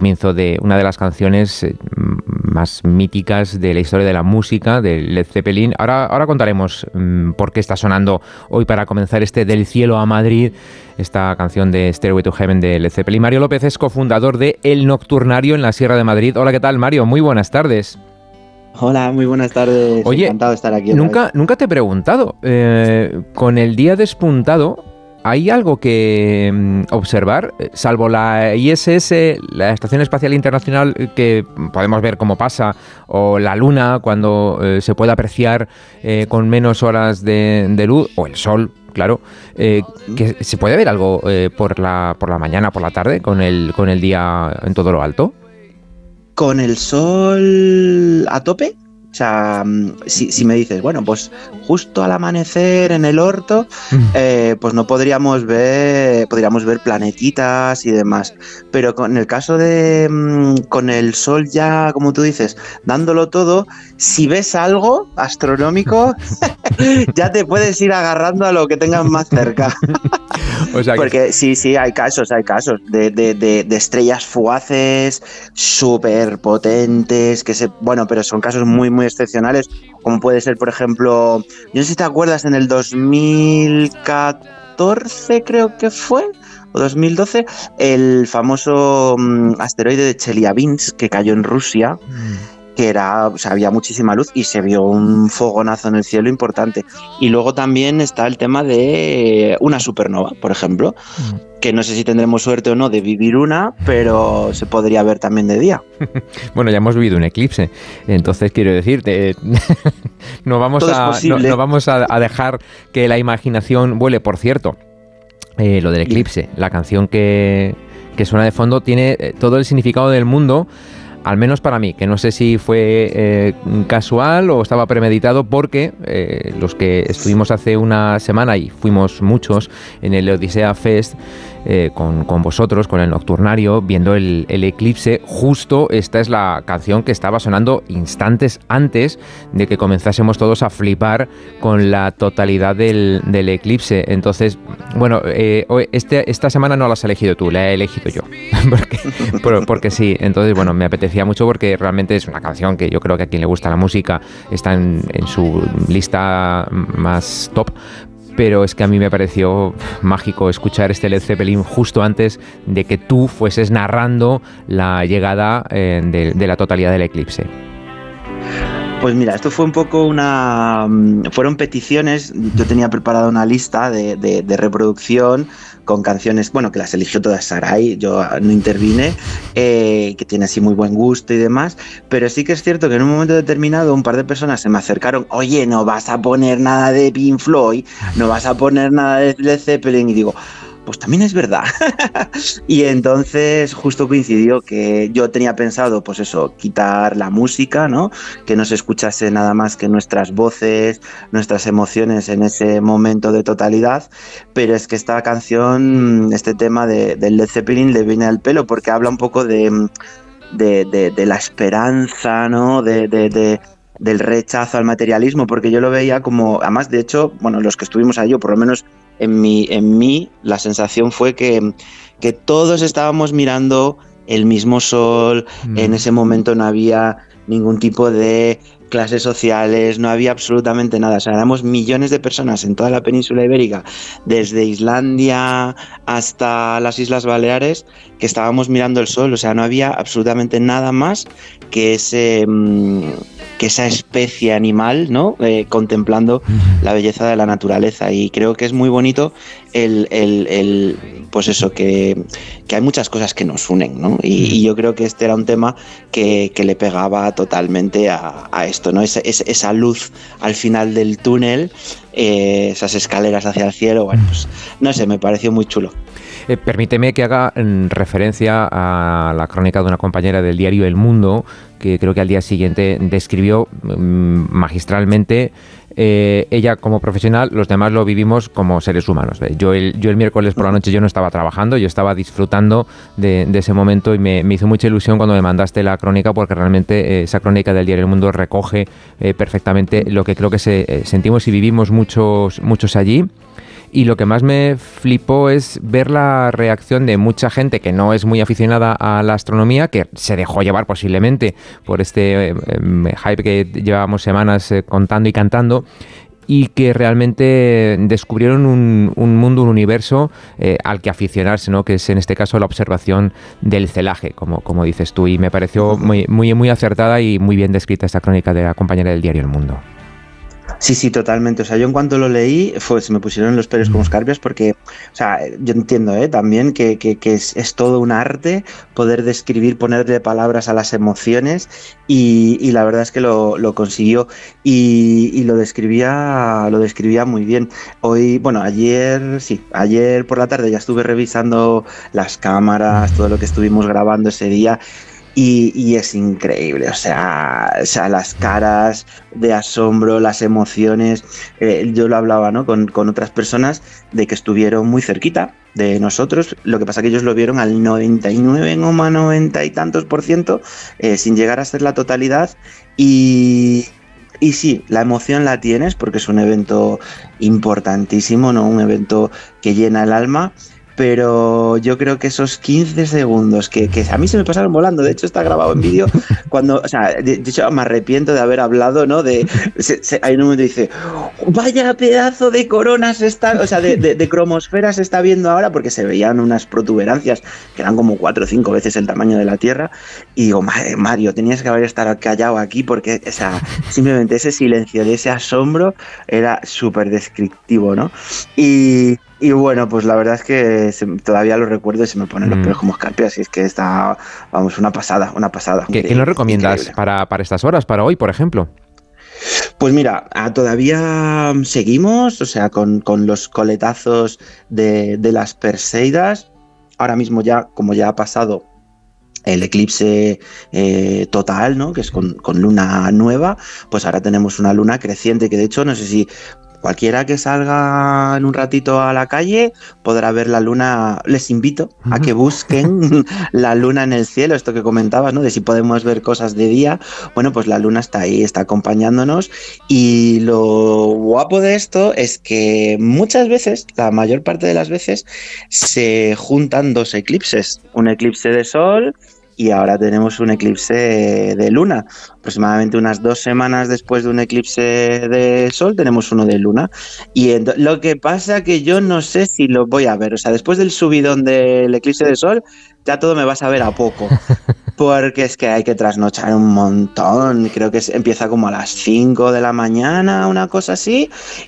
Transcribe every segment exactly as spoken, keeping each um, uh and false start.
comienzo de una de las canciones eh, más míticas de la historia de la música, de Led Zeppelin. Ahora, ahora contaremos um, por qué está sonando hoy para comenzar este Del cielo a Madrid, esta canción de Stairway to Heaven de Led Zeppelin. Mario López es cofundador de El Nocturnario en la Sierra de Madrid. Hola, ¿qué tal, Mario? Muy buenas tardes. Hola, muy buenas tardes. Oye, encantado de estar aquí. Nunca, nunca te he preguntado, eh, con el día despuntado, ¿hay algo que mm, observar? Salvo la I S S, la Estación Espacial Internacional, que podemos ver cómo pasa, o la Luna, cuando eh, se puede apreciar eh, con menos horas de, de luz, o el Sol, claro, eh, que ¿se puede ver algo eh, por la por la mañana, por la tarde, con el, con el día en todo lo alto? ¿Con el sol a tope? O sea, si, si me dices, bueno, pues justo al amanecer en el orto, eh, pues no podríamos ver, podríamos ver planetitas y demás. Pero con el caso de con el sol ya, como tú dices, dándolo todo, si ves algo astronómico, ya te puedes ir agarrando a lo que tengas más cerca. O sea que... Porque sí, sí, hay casos, hay casos de, de, de, de estrellas fugaces súper potentes, que se, bueno, pero son casos muy, muy excepcionales, como puede ser, por ejemplo, yo no sé si te acuerdas, en el dos mil catorce creo que fue, o dos mil doce, el famoso um, asteroide de Chelyabinsk que cayó en Rusia, mm. que era, o sea, había muchísima luz y se vio un fogonazo en el cielo importante. Y luego también está el tema de una supernova, por ejemplo, mm. que no sé si tendremos suerte o no de vivir una, pero se podría ver también de día. Bueno, ya hemos vivido un eclipse, entonces quiero decirte, no vamos, a, no, no vamos a, a dejar que la imaginación vuele. Por cierto, eh, lo del eclipse, la canción que, que suena de fondo tiene todo el significado del mundo, al menos para mí, que no sé si fue eh, casual o estaba premeditado, porque eh, los que estuvimos hace una semana, y fuimos muchos, en el Odisea Fest, eh, con, con vosotros, con el Nocturnario, viendo el, el eclipse, justo esta es la canción que estaba sonando instantes antes de que comenzásemos todos a flipar con la totalidad del, del eclipse. Entonces, bueno, eh, este, esta semana no la has elegido tú, la he elegido yo, porque, por, porque sí. Entonces, bueno, me apetecía mucho porque realmente es una canción que yo creo que a quien le gusta la música está en, en su lista más top. Pero es que a mí me pareció mágico escuchar este Led Zeppelin justo antes de que tú fueses narrando la llegada eh, de, de la totalidad del eclipse. Pues mira, esto fue un poco una... Fueron peticiones, yo tenía preparada una lista de, de, de reproducción con canciones, bueno, que las eligió todas Sarai, yo no intervine, eh, que tiene así muy buen gusto y demás, pero sí que es cierto que en un momento determinado un par de personas se me acercaron, oye, no vas a poner nada de Pink Floyd, no vas a poner nada de Led Zeppelin, y digo... pues también es verdad. Y entonces justo coincidió que yo tenía pensado, pues eso, quitar la música, ¿no? Que no se escuchase nada más que nuestras voces, nuestras emociones en ese momento de totalidad, pero es que esta canción, este tema de, de Led Zeppelin le viene al pelo porque habla un poco de, de, de, de la esperanza, ¿no? De... de, de del rechazo al materialismo, porque yo lo veía como, además de hecho, bueno, los que estuvimos allí, o por lo menos en mí, en mí la sensación fue que, que todos estábamos mirando el mismo sol, mm. en ese momento no había ningún tipo de clases sociales, no había absolutamente nada, o sea, éramos millones de personas en toda la península ibérica, desde Islandia hasta las Islas Baleares, que estábamos mirando el sol, o sea, no había absolutamente nada más que ese... Mmm, que esa especie animal, ¿no? Eh, contemplando la belleza de la naturaleza, y creo que es muy bonito el, el, el pues eso, que, que hay muchas cosas que nos unen, ¿no? Y, y yo creo que este era un tema que, que le pegaba totalmente a, a esto, ¿no? Esa, esa luz al final del túnel, eh, esas escaleras hacia el cielo, bueno, pues no sé, me pareció muy chulo. Eh, permíteme que haga mm, referencia a la crónica de una compañera del diario El Mundo, que creo que al día siguiente describió mm, magistralmente, eh, ella como profesional, los demás lo vivimos como seres humanos. Yo el, yo el miércoles por la noche yo no estaba trabajando, yo estaba disfrutando de, de ese momento, y me, me hizo mucha ilusión cuando me mandaste la crónica, porque realmente eh, esa crónica del diario El Mundo recoge eh, perfectamente lo que creo que se, eh, sentimos y vivimos muchos, muchos allí. y lo que más me flipó es ver la reacción de mucha gente que no es muy aficionada a la astronomía, que se dejó llevar posiblemente por este eh, hype que llevábamos semanas eh, contando y cantando, y que realmente descubrieron un, un mundo, un universo eh, al que aficionarse, ¿no? Que es en este caso la observación del celaje, como, como dices tú, y me pareció muy, muy, muy acertada y muy bien descrita esta crónica de la compañera del diario El Mundo. Sí, sí, totalmente. O sea, yo en cuanto lo leí, fue, se me pusieron los pelos como escarpias porque, o sea, yo entiendo ¿eh? también que, que, que es, es todo un arte poder describir, ponerle palabras a las emociones y, y la verdad es que lo, lo consiguió y, y lo describía lo describía muy bien. Hoy, bueno, ayer, sí, ayer por la tarde ya estuve revisando las cámaras, todo lo que estuvimos grabando ese día. Y, y es increíble, o sea, o sea, las caras de asombro, las emociones. Eh, yo lo hablaba, ¿no? con, con otras personas de que estuvieron muy cerquita de nosotros. Lo que pasa que ellos lo vieron al noventa y nueve coma noventa y tantos por ciento, eh, sin llegar a ser la totalidad. Y, y sí, la emoción la tienes porque es un evento importantísimo, ¿no? Un evento que llena el alma. Pero yo creo que esos quince segundos que, que a mí se me pasaron volando, de hecho está grabado en vídeo, cuando, o sea, de, de hecho me arrepiento de haber hablado, ¿no? De, se, se, hay un momento que dice, vaya pedazo de coronas está, o sea, de, de, de cromosfera se está viendo ahora, porque se veían unas protuberancias que eran como cuatro o cinco veces el tamaño de la Tierra, y digo, madre, Mario, tenías que haber estado callado aquí, porque, o sea, simplemente ese silencio de ese asombro era súper descriptivo, ¿no? Y... Y bueno, pues la verdad es que se, todavía lo recuerdo y se me ponen los pelos como escarpias y es que está, vamos, una pasada, una pasada. ¿Qué, ¿qué nos recomiendas para, para estas horas, para hoy, por ejemplo? Pues mira, todavía seguimos, o sea, con, con los coletazos de, de las Perseidas. Ahora mismo ya, como ya ha pasado el eclipse eh, total, ¿no? Que es con, con luna nueva, pues ahora tenemos una luna creciente, que de hecho no sé si... Cualquiera que salga en un ratito a la calle podrá ver la luna. Les invito a que busquen la luna en el cielo, esto que comentabas, ¿no? De si podemos ver cosas de día. Bueno, pues la luna está ahí, está acompañándonos. Y lo guapo de esto es que muchas veces, la mayor parte de las veces, se juntan dos eclipses. Un eclipse de sol y ahora tenemos un eclipse de luna. Aproximadamente unas dos semanas después de un eclipse de sol tenemos uno de luna. Y ent- lo que pasa que yo no sé si lo voy a ver. O sea, después del subidón del eclipse de sol, ya todo me va a saber a poco. Porque es que hay que trasnochar un montón. Creo que empieza como a las cinco de la mañana, una cosa así,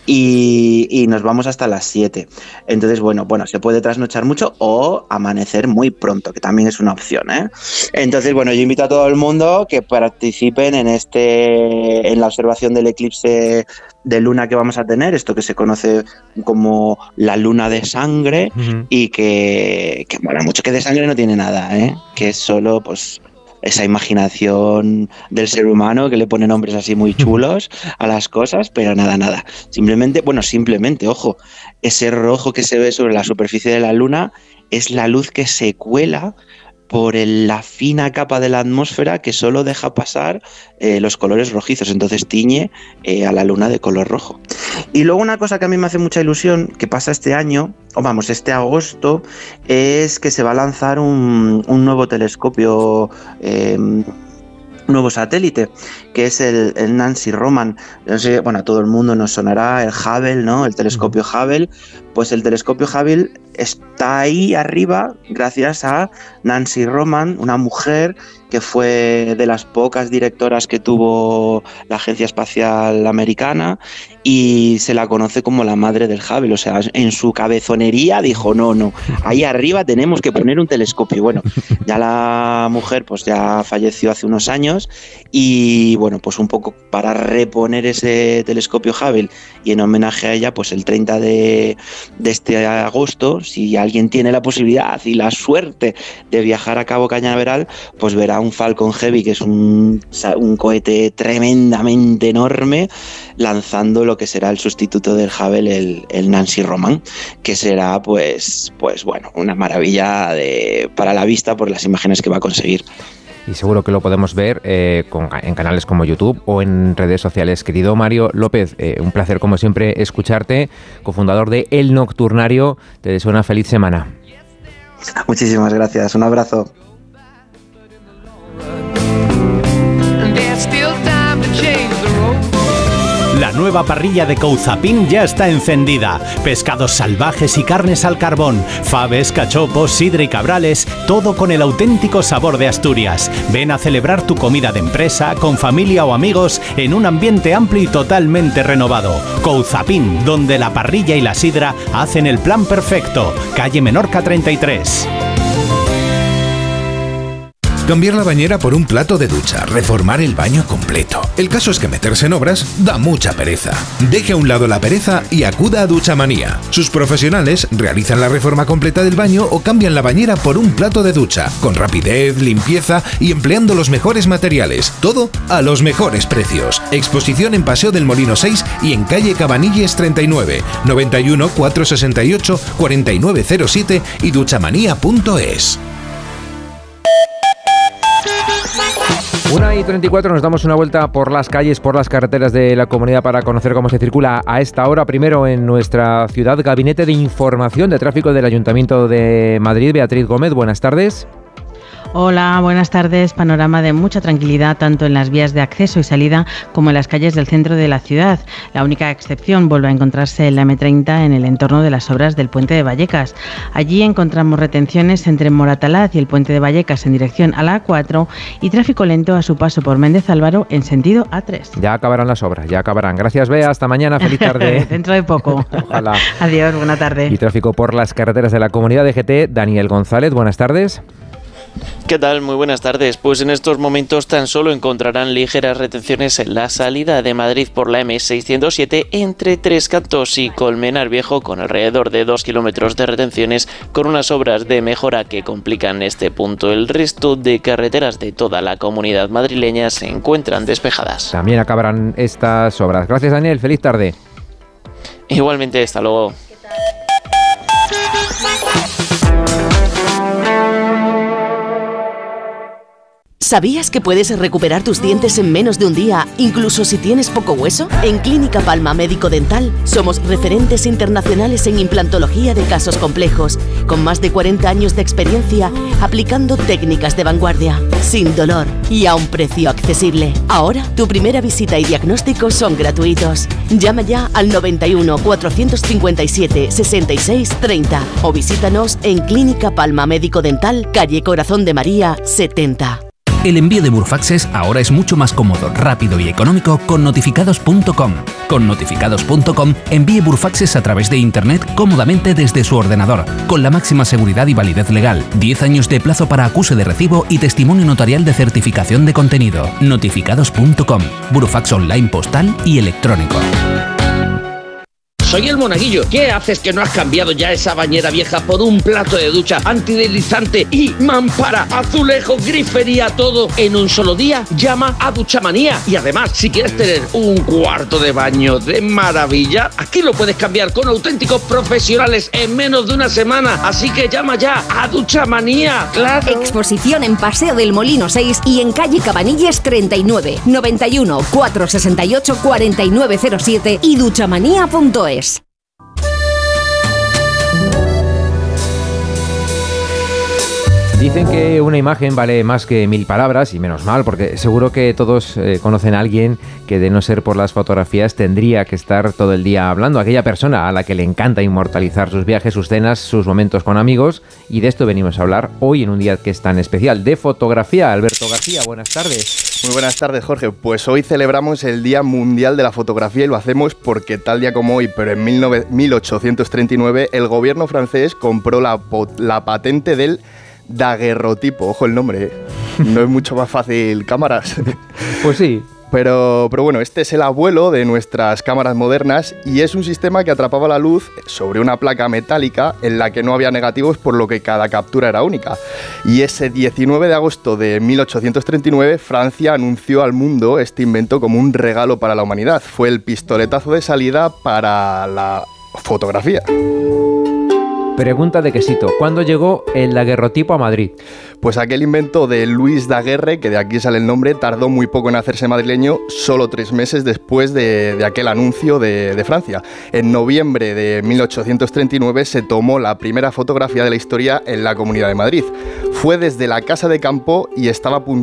y, y nos vamos hasta las siete. Entonces, bueno, bueno, se puede trasnochar mucho o amanecer muy pronto, que también es una opción, ¿eh? Entonces, bueno, yo invito a todo el mundo que participen en este, en la observación del eclipse de luna que vamos a tener, esto que se conoce como la luna de sangre, uh-huh. y que, que mola mucho, que de sangre no tiene nada, ¿eh? Que es solo, pues, esa imaginación del ser humano que le pone nombres así muy chulos a las cosas, pero nada, nada. Simplemente, bueno, simplemente, ojo, ese rojo que se ve sobre la superficie de la luna es la luz que se cuela por el, la fina capa de la atmósfera que solo deja pasar eh, los colores rojizos, entonces tiñe eh, a la luna de color rojo. Y luego una cosa que a mí me hace mucha ilusión, que pasa este año, o vamos, este agosto, es que se va a lanzar un, un nuevo telescopio, eh, nuevo satélite, que es el, el Nancy Roman. No sé, bueno, a todo el mundo nos sonará el Hubble, ¿no? El telescopio Hubble. Pues el telescopio Hubble está ahí arriba gracias a Nancy Roman, una mujer que fue de las pocas directoras que tuvo la Agencia Espacial Americana y se la conoce como la madre del Hubble. O sea, en su cabezonería dijo, no, no, ahí arriba tenemos que poner un telescopio. Bueno, ya la mujer pues ya falleció hace unos años y bueno, pues un poco para reponer ese telescopio Hubble y en homenaje a ella, pues el treinta de, de este agosto, si alguien tiene la posibilidad y la suerte de viajar a Cabo Cañaveral, pues verá un Falcon Heavy, que es un, un cohete tremendamente enorme, lanzando lo que será el sustituto del Hubble, el, el Nancy Roman, que será pues, pues bueno, una maravilla de, para la vista por las imágenes que va a conseguir. y seguro que lo podemos ver eh, con, en canales como YouTube o en redes sociales. Querido Mario López, eh, un placer como siempre escucharte, cofundador de El Nocturnario. Te deseo una feliz semana. Muchísimas gracias, un abrazo. La nueva parrilla de Couzapin ya está encendida. Pescados salvajes y carnes al carbón, faves, cachopos, sidra y cabrales, todo con el auténtico sabor de Asturias. Ven a celebrar tu comida de empresa, con familia o amigos, en un ambiente amplio y totalmente renovado. Couzapin, donde la parrilla y la sidra hacen el plan perfecto. Calle Menorca treinta y tres. Cambiar la bañera por un plato de ducha, reformar el baño completo. El caso es que meterse en obras da mucha pereza. Deje a un lado la pereza y acuda a Duchamanía. Sus profesionales realizan la reforma completa del baño o cambian la bañera por un plato de ducha, con rapidez, limpieza y empleando los mejores materiales. Todo a los mejores precios. Exposición en Paseo del Molino seis y en calle Cabanilles treinta y nueve, noventa y uno, cuatrocientos sesenta y ocho, cuarenta y nueve cero siete y duchamanía punto es. una y treinta y cuatro, nos damos una vuelta por las calles, por las carreteras de la comunidad para conocer cómo se circula a esta hora. Primero en nuestra ciudad, Gabinete de Información de Tráfico del Ayuntamiento de Madrid. Beatriz Gómez, buenas tardes. Hola, buenas tardes. Panorama de mucha tranquilidad tanto en las vías de acceso y salida como en las calles del centro de la ciudad. La única excepción vuelve a encontrarse en la eme treinta en el entorno de las obras del Puente de Vallecas. Allí encontramos retenciones entre Moratalaz y el Puente de Vallecas en dirección a la a cuatro y tráfico lento a su paso por Méndez Álvaro en sentido a tres. Ya acabarán las obras, ya acabarán. Gracias, Bea. Hasta mañana. Feliz tarde. Dentro de poco. Ojalá. Adiós, buena tarde. Y tráfico por las carreteras de la comunidad de G T. Daniel González, buenas tardes. ¿Qué tal? Muy buenas tardes. Pues en estos momentos tan solo encontrarán ligeras retenciones en la salida de Madrid por la eme seiscientos siete entre Tres Cantos y Colmenar Viejo, con alrededor de dos kilómetros de retenciones, con unas obras de mejora que complican este punto. El resto de carreteras de toda la comunidad madrileña se encuentran despejadas. También acabarán estas obras. Gracias, Daniel. Feliz tarde. Igualmente, hasta luego. ¿Sabías que puedes recuperar tus dientes en menos de un día, incluso si tienes poco hueso? En Clínica Palma Médico Dental somos referentes internacionales en implantología de casos complejos, con más de cuarenta años de experiencia aplicando técnicas de vanguardia, sin dolor y a un precio accesible. Ahora, tu primera visita y diagnóstico son gratuitos. Llama ya al noventa y uno, cuatrocientos cincuenta y siete, sesenta y seis, treinta o visítanos en Clínica Palma Médico Dental, calle Corazón de María, setenta. El envío de Burfaxes ahora es mucho más cómodo, rápido y económico con notificados punto com. Con notificados punto com envíe Burfaxes a través de Internet cómodamente desde su ordenador, con la máxima seguridad y validez legal, diez años de plazo para acuse de recibo y testimonio notarial de certificación de contenido. notificados punto com, Burfax online postal y electrónico. Soy el Monaguillo. ¿Qué haces que no has cambiado ya esa bañera vieja por un plato de ducha antideslizante y mampara, azulejo, grifería, todo en un solo día? Llama a Duchamanía. Y además, si quieres tener un cuarto de baño de maravilla, aquí lo puedes cambiar con auténticos profesionales en menos de una semana. Así que llama ya a Duchamanía. ¡Claro! Exposición en Paseo del Molino seis y en calle Cabanilles treinta y nueve, noventa y uno, cuatrocientos sesenta y ocho, cuarenta y nueve cero siete y duchamanía punto es. Dicen que una imagen vale más que mil palabras, y menos mal, porque seguro que todos eh, conocen a alguien que, de no ser por las fotografías, tendría que estar todo el día hablando. Aquella persona a la que le encanta inmortalizar sus viajes, sus cenas, sus momentos con amigos, y de esto venimos a hablar hoy en un día que es tan especial, de fotografía. Alberto García, buenas tardes. Muy buenas tardes, Jorge. Pues hoy celebramos el Día Mundial de la Fotografía y lo hacemos porque tal día como hoy, pero en mil ochocientos treinta y nueve, el gobierno francés compró la, la patente del daguerrotipo. Ojo el nombre, ¿eh? No es mucho más fácil cámaras. Pues sí. Pero, pero bueno, este es el abuelo de nuestras cámaras modernas y es un sistema que atrapaba la luz sobre una placa metálica en la que no había negativos, por lo que cada captura era única. Y ese diecinueve de agosto de mil ochocientos treinta y nueve, Francia anunció al mundo este invento como un regalo para la humanidad. Fue el pistoletazo de salida para la fotografía. Pregunta de quesito. ¿Cuándo llegó el daguerrotipo a Madrid? Pues aquel invento de Luis Daguerre, que de aquí sale el nombre, tardó muy poco en hacerse madrileño, solo tres meses después de, de aquel anuncio de, de Francia. En noviembre de mil ochocientos treinta y nueve se tomó la primera fotografía de la historia en la Comunidad de Madrid. Fue desde la Casa de Campo y estaba